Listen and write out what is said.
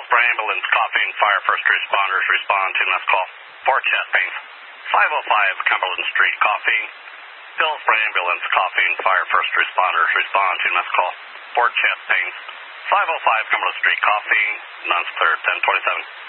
Pills for ambulance, coughing, fire first responders respond to mess call for chest pains. 505 Cumberland Street, coughing. Pills for ambulance, coughing, fire first responders respond to mess call for chest pains. 505 Cumberland Street, coughing, none's clear, 1027.